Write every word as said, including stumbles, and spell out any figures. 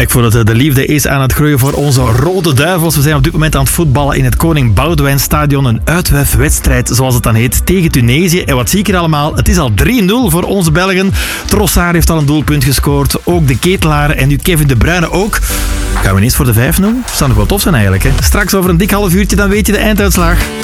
Ik voel het, de liefde is aan het groeien voor onze Rode Duivels. We zijn op dit moment aan het voetballen in het Koning Boudewijnstadion. Een uitwuifwedstrijd, zoals het dan heet, tegen Tunesië. En wat zie ik er allemaal? Het is al drie nul voor onze Belgen. Trossard heeft al een doelpunt gescoord. Ook de Ketelaar en nu Kevin De Bruyne ook. Gaan we ineens voor de vijf nul? Dat zou nog wel tof zijn eigenlijk. Hè? Straks over een dik half uurtje, dan weet je de einduitslag.